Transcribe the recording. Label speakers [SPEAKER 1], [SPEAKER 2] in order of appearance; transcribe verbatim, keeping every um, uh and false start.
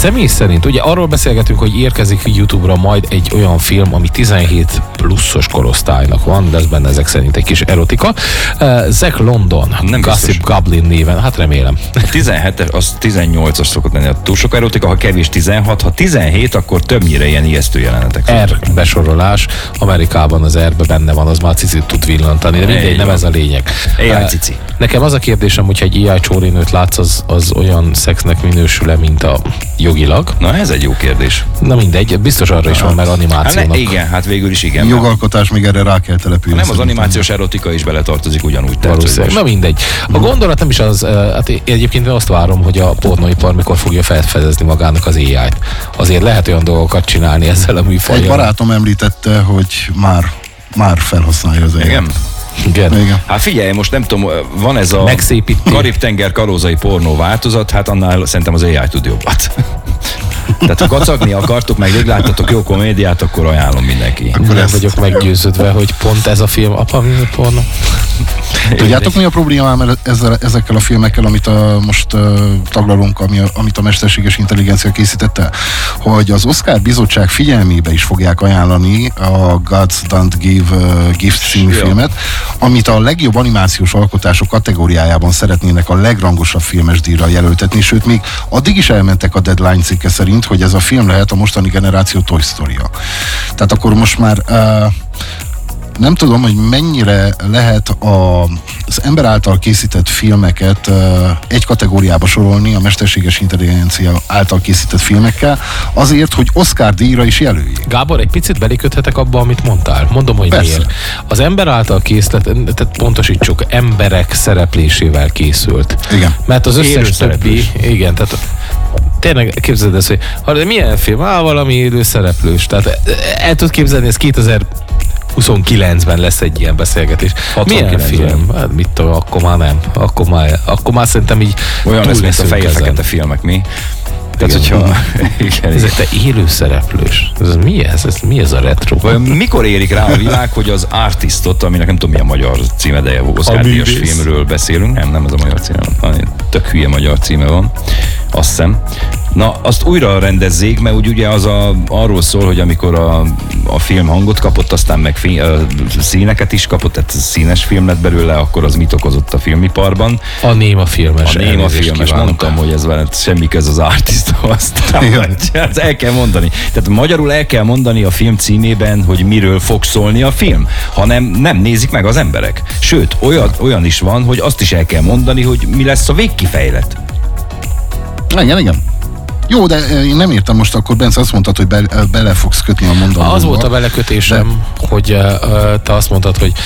[SPEAKER 1] Személy szerint, ugye arról beszélgetünk, hogy érkezik YouTube-ra majd egy olyan film, ami tizenhét pluszos korosztálynak van, de ez benne ezek szerint egy kis erotika. Uh, Zack London,
[SPEAKER 2] Nem
[SPEAKER 1] Gossip
[SPEAKER 2] biztos.
[SPEAKER 1] Goblin néven, hát remélem.
[SPEAKER 2] tizenhetes, az tizennyolcas szokott lenni. Túl sok erotika, ha kevés tizenhat, ha tizenhét, akkor többnyire ilyen ijesztő jelenetek.
[SPEAKER 1] R besorolás, Amerikában az R-be benne van, az már cicit tud villantani, de mindegy, nem ez a lényeg.
[SPEAKER 2] á i
[SPEAKER 1] Uh,
[SPEAKER 2] cici.
[SPEAKER 1] Nekem az a kérdésem, hogyha egy á i csórinőt látsz, az, az olyan szexnek minősül-e, mint a jogilag?
[SPEAKER 2] Na ez egy jó kérdés.
[SPEAKER 1] Na mindegy, biztos arra is van, mert
[SPEAKER 2] Hát
[SPEAKER 1] animációnak.
[SPEAKER 2] ne, igen, hát végül is igen.
[SPEAKER 3] Jogalkotás még erre rá kell települni.
[SPEAKER 2] Nem, az animációs erotika is beletartozik ugyanúgy.
[SPEAKER 1] Valószínűleg. Na mindegy. A gondolat nem is az, eh, hát én egyébként azt várom, hogy a pornóipar mikor fogja felfedezni magának az á i-t. Azért lehet olyan dolgokat csinálni ezzel a
[SPEAKER 3] Egy
[SPEAKER 1] műfajjal.
[SPEAKER 3] barátom említette, hogy már, már felhasználja az
[SPEAKER 2] Igen?
[SPEAKER 1] Igen.
[SPEAKER 3] Igen.
[SPEAKER 2] Hát figyelj, most nem tudom, van ez a
[SPEAKER 1] Megszépíti.
[SPEAKER 2] Karib-tenger kalózai pornó változat, hát annál szerintem az á i tud jobbat. Tehát ha kacagni akartok, meg rég láttatok jó komédiát, akkor ajánlom mindenki.
[SPEAKER 1] Nem
[SPEAKER 3] ezt-
[SPEAKER 1] vagyok meggyőződve, hogy pont ez a film, apa, mi a pornó?
[SPEAKER 3] Tudjátok, mi a problémám ezzel, ezekkel a filmekkel, amit a, most uh, taglalunk, ami a, amit a mesterséges intelligencia készítette? Hogy az Oscar bizottság figyelmébe is fogják ajánlani a Gods Don't Give uh, Gifts című
[SPEAKER 2] Ja.
[SPEAKER 3] filmet, amit a legjobb animációs alkotások kategóriájában szeretnének a legrangosabb filmes díjra jelöltetni, sőt még addig is elmentek a Deadline cikke szerint, hogy ez a film lehet a mostani generáció Toy Story-ja. Tehát akkor most már uh, nem tudom, hogy mennyire lehet a, az ember által készített filmeket uh, egy kategóriába sorolni a mesterséges intelligencia által készített filmekkel, azért, hogy Oscar díjra is jelöljék.
[SPEAKER 1] Gábor, egy picit beliköthetek abba, amit mondtál. Mondom, hogy
[SPEAKER 3] Persze.
[SPEAKER 1] miért. Az ember által készített, tehát pontosítsuk, emberek szereplésével készült.
[SPEAKER 3] Igen.
[SPEAKER 1] Mert az
[SPEAKER 2] Élő
[SPEAKER 1] összes többi,
[SPEAKER 2] szereplős.
[SPEAKER 1] igen, tehát tényleg képzeld ezt, hogy ha, de milyen film? Á, valami élő szereplős. Tehát el tud képzelni, ez kétezer-huszonkilencben lesz egy ilyen beszélgetés. Milyen
[SPEAKER 2] hatvankilencben.
[SPEAKER 1] film? Hát mit tudom, akkor már nem. Akkor már, akkor már szerintem így
[SPEAKER 2] Olyan lesz,
[SPEAKER 1] túl
[SPEAKER 2] mint a
[SPEAKER 1] leszünk
[SPEAKER 2] fehér-fekete
[SPEAKER 1] ezen.
[SPEAKER 2] filmek, mi? Tehát,
[SPEAKER 1] Igen.
[SPEAKER 2] hogyha... igen,
[SPEAKER 1] Ez te élő szereplős. Ez mi ez? ez? Mi ez a retro?
[SPEAKER 2] Vajon mikor érik rá a világ, hogy az Artistot, aminek nem tudom milyen magyar címe, de Oscar díjas
[SPEAKER 1] művész.
[SPEAKER 2] filmről beszélünk, nem, nem ez a magyar címe, van, tök hülye magyar címe van, azt hiszem. Na, azt újra rendezzék, mert úgy ugye az a, arról szól, hogy amikor a, a film hangot kapott, aztán meg fi, a színeket is kapott, tehát színes film lett belőle, akkor az mit okozott a filmiparban.
[SPEAKER 1] A néma filmes.
[SPEAKER 2] A néma
[SPEAKER 1] elnézést
[SPEAKER 2] filmes,
[SPEAKER 1] kívánok.
[SPEAKER 2] mondtam, hogy ez veled semmi köz az Artisthoz. Ezt el kell mondani. Tehát magyarul el kell mondani a film címében, hogy miről fog szólni a film, hanem nem nézik meg az emberek. Sőt, olyan, olyan is van, hogy azt is el kell mondani, hogy mi lesz a végkifejlet.
[SPEAKER 3] Igen, igen. Jó, de én nem értem most, akkor Bence azt mondtad, hogy be, bele fogsz kötni a mondatomba.
[SPEAKER 1] Az volt a belekötésem, hogy uh, te azt mondtad, hogy